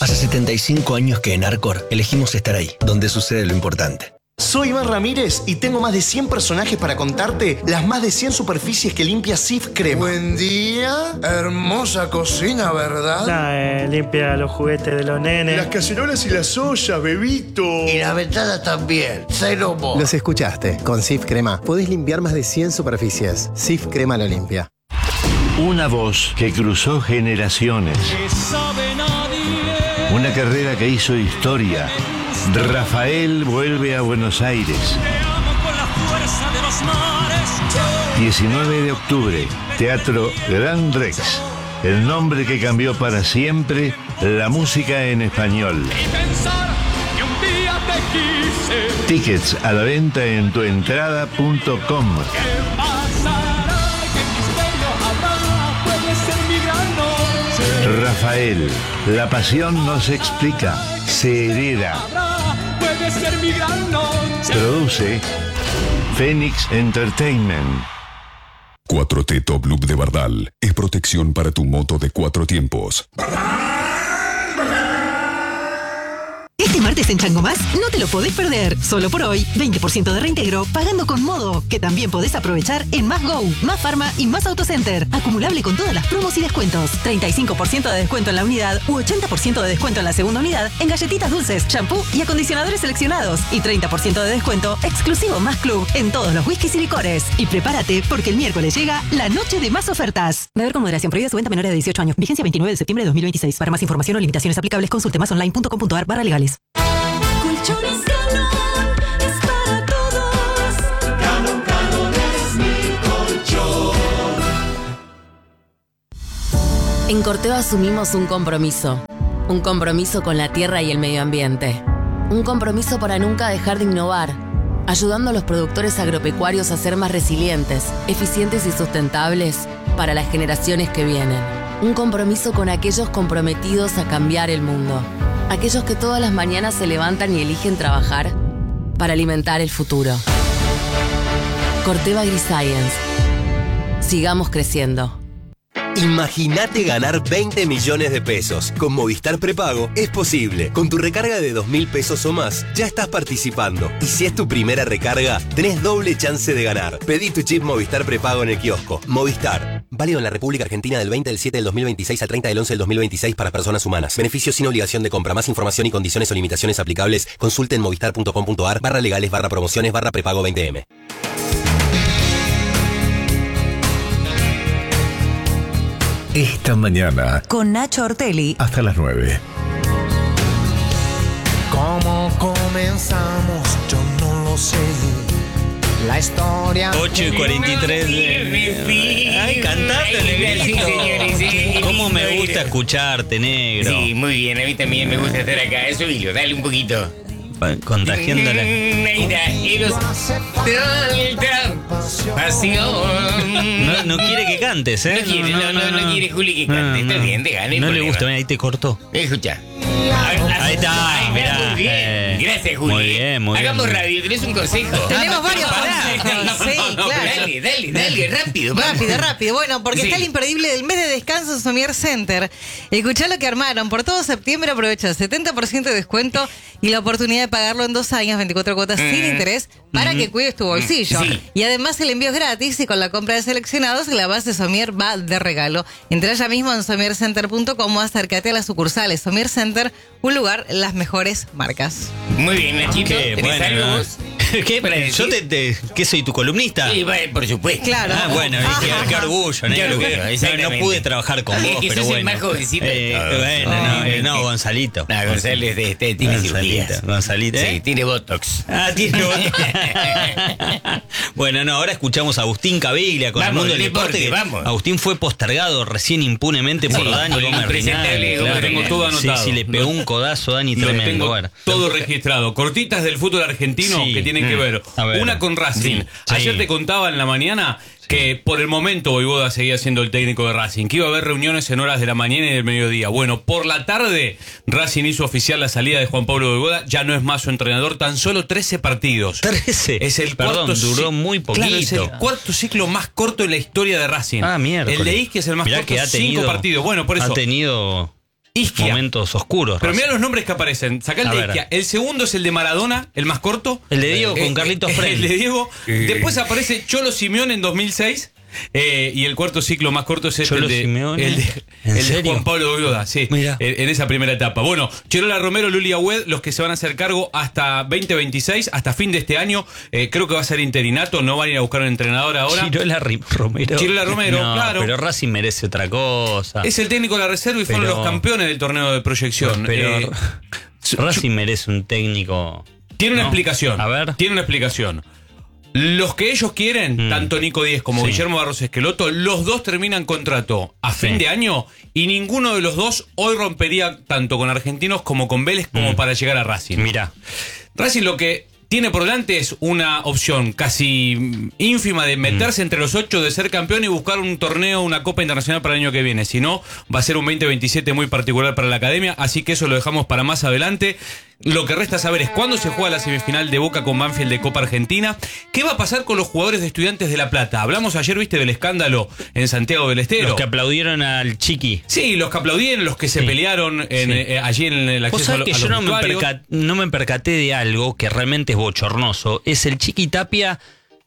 Hace 75 años que en Arcor elegimos estar ahí, donde sucede lo importante. Soy Iván Ramírez y tengo más de 100 personajes para contarte las más de 100 superficies que limpia Cif Crema. Buen día, hermosa cocina, ¿verdad? Limpia los juguetes de los nenes. Las cacerolas y las ollas, bebito. Y la ventana también, cero mo. Los escuchaste, con Cif Crema podés limpiar más de 100 superficies. Cif Crema lo limpia. Una voz que cruzó generaciones. Una carrera que hizo historia. Rafael vuelve a Buenos Aires. 19 de octubre, Teatro Gran Rex. El nombre que cambió para siempre la música en español. Tickets a la venta en tuentrada.com. Rafael, la pasión no se explica, se hereda. Produce Phoenix Entertainment. 4T Top Loop de Bardal es protección para tu moto de 4 tiempos. Este martes en Chango Más no te lo podés perder. Solo por hoy, 20% de reintegro pagando con Modo, que también podés aprovechar en Más Go, Más Pharma y Más Autocenter. Acumulable con todas las promos y descuentos. 35% de descuento en la unidad u 80% de descuento en la segunda unidad en galletitas dulces, shampoo y acondicionadores seleccionados. Y 30% de descuento exclusivo Más Club en todos los whiskies y licores. Y prepárate porque el miércoles llega la noche de más ofertas. Beber con moderación. Prohibida su venta a menores de 18 años. Vigencia 29 de septiembre de 2026. Para más información o limitaciones aplicables, consulte masonline.com.ar/legales. Colchones Ganon es para todos. Ganon es mi colchón. En Corteva asumimos un compromiso. Un compromiso con la tierra y el medio ambiente. Un compromiso para nunca dejar de innovar, ayudando a los productores agropecuarios a ser más resilientes, eficientes y sustentables para las generaciones que vienen. Un compromiso con aquellos comprometidos a cambiar el mundo. Aquellos que todas las mañanas se levantan y eligen trabajar para alimentar el futuro. Corteva AgriScience. Sigamos creciendo. Imagínate ganar 20 millones de pesos. Con Movistar Prepago es posible. Con tu recarga de 2.000 pesos o más, ya estás participando. Y si es tu primera recarga, tenés doble chance de ganar. Pedí tu chip Movistar Prepago en el kiosco. Movistar. Válido en la República Argentina del 20 del 7 del 2026 al 30 del 11 del 2026 para personas humanas. Beneficios sin obligación de compra. Más información y condiciones o limitaciones aplicables. Consulte en movistar.com.ar/legales/promociones/prepago 20M. Esta mañana, Con Nacho Ortelli. hasta las 9. ¿Cómo comenzamos? Yo no lo sé. La historia. 8:43. Ay, cantate, negrito. Sí, señores, sí. ¿Cómo me gusta escucharte, negro? Sí, muy bien. A mí también me gusta estar acá. Eso, Hilo, dale un poquito. Contagiándola. Mira, Eros. Tanta pasión. No quiere que cantes, ¿eh? No quiere Juli que cante. Está bien, te gane. No le gusta, mira, ahí te cortó. Escucha. Ahí está, Ay, mirá. muy bien. Gracias, Juli. Muy bien, muy bien. Hagamos radio, tenés un consejo. Tenemos varios consejos. Sí, claro. Dale, rápido. Vamos. Rápido. Bueno, porque Sí. está el imperdible del mes de descanso en Somier Center. Escuchá lo que armaron. Por todo septiembre aprovecha 70% de descuento y la oportunidad de pagarlo en 2 años, 24 cuotas sin interés, para que cuides tu bolsillo. Sí. Y además el envío es gratis y con la compra de seleccionados la base Somier va de regalo. Entra ya mismo en somiercenter.com o acércate a las sucursales. Somier Center, un lugar, las mejores marcas. Muy bien, Nachito. ¿Tenés algo vos? ¿Qué? para decir? ¿Yo ¿qué soy tu columnista? Sí, por supuesto. Claro. Ah, bueno, dije, qué orgullo, negro. Qué orgullo, No pude trabajar con vos, que pero sos el bueno. más jovencito de todos. No, Gonzalito. No, González tiene cirugías. Gonzalito. Sí, tiene Botox. Ah, tiene Botox. Bueno, no, ahora escuchamos a Agustín Caviglia con Vamos, el mundo del deporte. deporte, vamos. Agustín fue postergado recién impunemente por Sí, Dani por el Gómez impresentable Rinaldi. Gómez Tengo todo anotado. Sí, le pegó un codazo a Dani Lo tremendo. tengo Bueno. todo registrado. Cortitas del fútbol argentino Sí. que tienen que ver. A ver. Una con Racing. Sí. Ayer te contaba en la mañana que por el momento Vojvoda seguía siendo el técnico de Racing, que iba a haber reuniones en horas de la mañana y del mediodía. Bueno, por la tarde Racing hizo oficial la salida de Juan Pablo Vojvoda, ya no es más su entrenador, tan solo 13 partidos. 13. Es el Perdón, cuarto duró muy poquito. Claro, es el cuarto ciclo más corto en la historia de Racing. Ah, mierda. El de Isque es el más Mirá corto, que ha 5 partidos. Bueno, por eso. Ha tenido Isquia. momentos oscuros. Pero Racing. mira los nombres que aparecen. Sacá el A de ver. Isquia. El segundo es el de Maradona, el más corto. El de Diego con Carlitos Frey. El de Diego. Después aparece Cholo Simeone en 2006. Y el cuarto ciclo más corto es Cholo el de, Simeone. el de ¿En serio? Juan Pablo Beuda, sí, en esa primera etapa. Bueno, Chirola Romero, Luli Agüed, los que se van a hacer cargo hasta 2026, hasta fin de este año. Creo que va a ser interinato, no van a ir a buscar un entrenador ahora. Chirola Romero. Chirola Romero, No, claro. Pero Racing merece otra cosa. Es el técnico de la reserva y fueron Pero- los campeones del torneo de proyección. Pero Racing merece un técnico. Tiene una ¿no? explicación. A ver. Tiene una explicación. Los que ellos quieren, tanto Nico Díez como Sí. Guillermo Barros Esqueloto, los dos terminan contrato a fin de año y ninguno de los dos hoy rompería tanto con Argentinos como con Vélez como para llegar a Racing. Mira. Racing lo que tiene por delante es una opción casi ínfima de meterse entre los 8, de ser campeón y buscar un torneo, una Copa Internacional para el año que viene. Si no, va a ser un 2027 muy particular para la academia, así que eso lo dejamos para más adelante. Lo que resta saber es cuándo se juega la semifinal de Boca con Banfield de Copa Argentina. ¿Qué va a pasar con los jugadores de Estudiantes de La Plata? Hablamos ayer, viste, del escándalo en Santiago del Estero. Los que aplaudieron al Chiqui. Sí, los que aplaudieron, los que se pelearon allí en el Vos acceso a, sabés que a yo los no vestuarios. no me percaté de algo que realmente es bochornoso. Es el Chiqui Tapia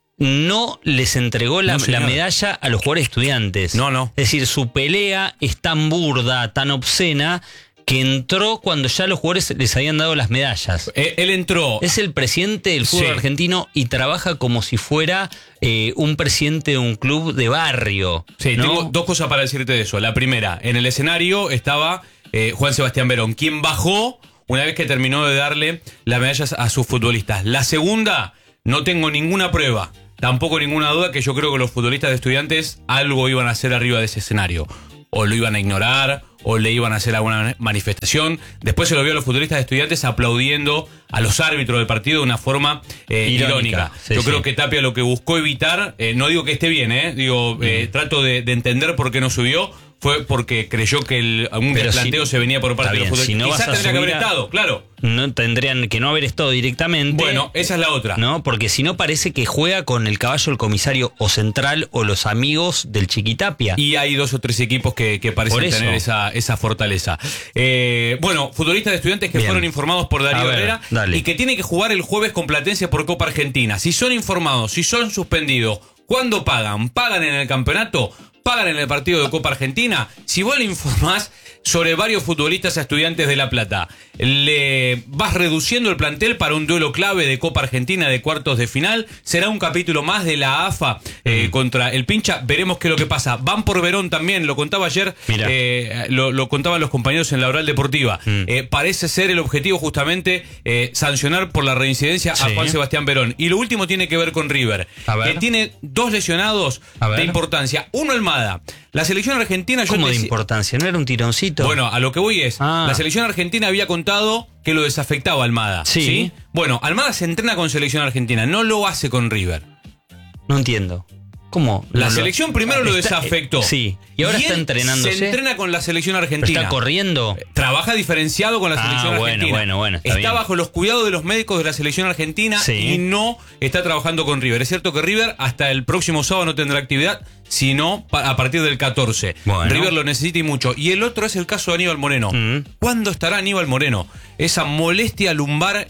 no les entregó la señor. medalla a los jugadores Estudiantes. No. Es decir, su pelea es tan burda, tan obscena, que entró cuando ya los jugadores les habían dado las medallas. Él entró. Es el presidente del fútbol Sí. argentino y trabaja como si fuera un presidente de un club de barrio. Sí, ¿no? tengo dos cosas para decirte de eso. La primera, en el escenario estaba Juan Sebastián Verón, quien bajó una vez que terminó de darle las medallas a sus futbolistas. La segunda, no tengo ninguna prueba, tampoco ninguna duda que yo creo que los futbolistas de Estudiantes algo iban a hacer arriba de ese escenario. O lo iban a ignorar, o le iban a hacer alguna manifestación. Después se lo vio a los futbolistas de Estudiantes aplaudiendo a los árbitros del partido de una forma irónica. Sí, Yo sí. creo que Tapia lo que buscó evitar, no digo que esté bien, trato de entender por qué no subió, fue porque creyó que un Pero desplanteo se venía por parte está de los bien, futbolistas. si no vas Quizás a tendría que haber subir a- estado, claro. No tendrían que no haber estado directamente. Bueno, esa es la otra. No, porque si no parece que juega con el caballo el comisario o central o los amigos del Chiquitapia. Y hay 2 o 3 equipos que parecen Por eso. tener esa fortaleza. Bueno, futbolistas de Estudiantes que Bien. fueron informados por A Darío ver, Herrera dale. y que tienen que jugar el jueves con Platense por Copa Argentina. Si son informados, si son suspendidos, ¿cuándo pagan? ¿Pagan en el campeonato? ¿Pagan en el partido de Copa Argentina? Si vos le informás sobre varios futbolistas a Estudiantes de La Plata, le vas reduciendo el plantel para un duelo clave de Copa Argentina de cuartos de final, será un capítulo más de la AFA contra el Pincha, veremos qué es lo que pasa. Van por Verón también, lo contaba ayer, lo contaban los compañeros en la Oral Deportiva. Parece ser el objetivo justamente sancionar por la reincidencia a Sí. Juan Sebastián Verón. Y lo último tiene que ver con River, A ver. que tiene 2 lesionados A ver. de importancia. Uno, Almada. La selección argentina... ¿Cómo de te decía- importancia? ¿No era un tironcito? bueno, a lo que voy es, Ah. la selección argentina había contado que lo desafectaba a Almada. Sí. Bueno, Almada se entrena con selección argentina, no lo hace con River. No entiendo. ¿Cómo? La No lo- selección primero lo Está- desafectó. Sí. Y ahora está él entrenándose. Se entrena con la selección ¿Pero argentina. está corriendo? Trabaja diferenciado con la Ah, selección bueno, argentina. bueno, está está bien. bajo los cuidados de los médicos de la selección argentina Sí. y no está trabajando con River. Es cierto que River hasta el próximo sábado no tendrá actividad, sino a partir del 14. Bueno. River lo necesita y mucho. Y el otro es el caso de Aníbal Moreno. ¿Cuándo estará Aníbal Moreno? Esa molestia lumbar,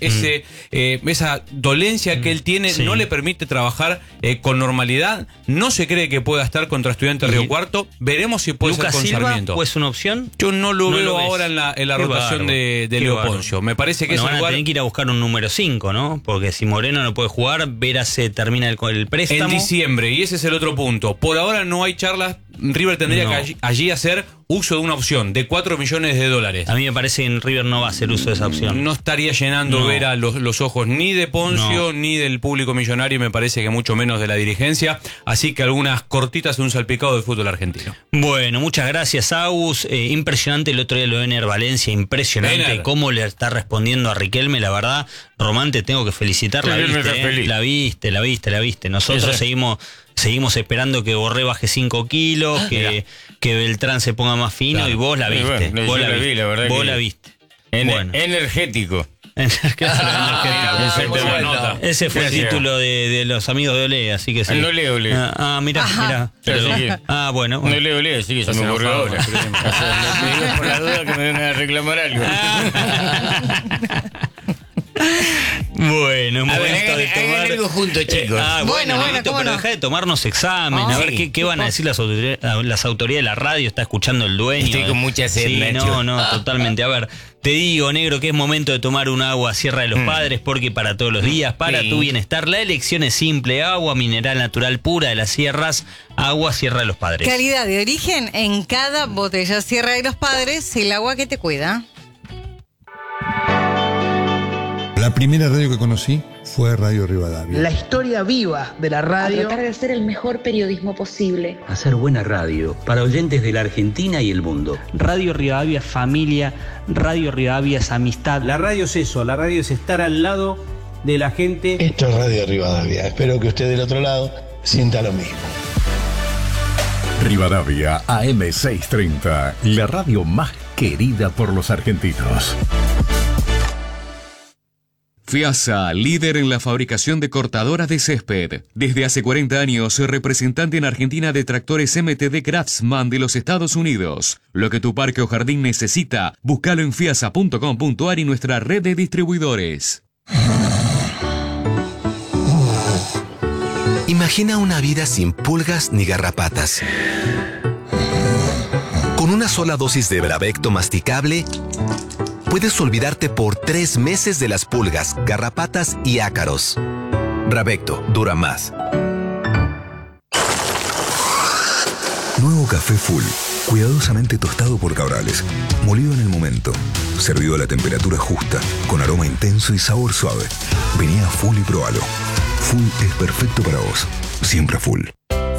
esa dolencia que él tiene, Sí. no le permite trabajar con normalidad. No se cree que pueda estar contra Estudiantes Río Cuarto. Veremos si puede ¿Lucas ser con Silva Sarmiento. o es una opción? Yo no lo No veo lo ves. ahora en la Qué rotación bárbaro, de qué Leo bárbaro. Poncio. Me parece que Bueno, es van el a lugar... tener que ir a buscar un número 5, ¿no? Porque si Moreno no puede jugar, Vera se termina el préstamo. En diciembre, y ese es el otro punto. Por ahora no hay charlas. River tendría No. que allí hacer uso de una opción de $4 millones. A mí me parece que en River no va a hacer uso de esa opción. No estaría llenando No. Vera los ojos ni de Poncio No. ni del público millonario, y me parece que mucho menos de la dirigencia. Así que algunas cortitas de un salpicado del fútbol argentino. Bueno, muchas gracias, Agus. Impresionante el otro día lo de Ener Valencia, impresionante Ener. cómo le está respondiendo a Riquelme, la verdad. Román, te tengo que felicitar, la Riquelme viste, está feliz. la viste. Nosotros Sí, sí. seguimos esperando que Borré baje 5 kilos, que Beltrán se ponga más fino, Claro. y vos la Y viste. bueno, vos yo la la vi, viste. la verdad Vos que- la viste. Energético. Ese fue el título de los amigos de Olé, así que sí. No leo Olé. Mirá. Bueno. No leo Olé, así que ya se me ocurrió ahora. Le digo por la duda que me vengan a reclamar algo. Bueno, es a momento ver, de tomar hagan algo juntos, chicos. Bueno, pero deja de tomarnos exámenes. A ver qué van a decir las autoridades de la radio. Está escuchando el dueño. Estoy con mucha sed, Nacho. No, totalmente. A ver, te digo, negro, que es momento de tomar un agua Sierra de los Padres, porque para todos los días, para tu bienestar, la elección es simple: agua mineral natural pura de las sierras, agua Sierra de los Padres. Calidad de origen en cada botella. Sierra de los Padres, el agua que te cuida. La primera radio que conocí fue Radio Rivadavia. La historia viva de la radio. A tratar de hacer el mejor periodismo posible. Hacer buena radio para oyentes de la Argentina y el mundo. Radio Rivadavia es familia, Radio Rivadavia es amistad. La radio es eso, la radio es estar al lado de la gente. Esto es Radio Rivadavia. Espero que usted del otro lado sienta lo mismo. Rivadavia AM630, la radio más querida por los argentinos. FIASA, líder en la fabricación de cortadoras de césped. Desde hace 40 años, representante en Argentina de tractores MTD Craftsman de los Estados Unidos. Lo que tu parque o jardín necesita, búscalo en fiasa.com.ar y nuestra red de distribuidores. Imagina una vida sin pulgas ni garrapatas. Con una sola dosis de Bravecto masticable, puedes olvidarte por 3 meses de las pulgas, garrapatas y ácaros. Bravecto dura más. Nuevo café Full, cuidadosamente tostado por Cabrales, molido en el momento, servido a la temperatura justa, con aroma intenso y sabor suave. Vení a Full y probalo. Full es perfecto para vos, siempre Full.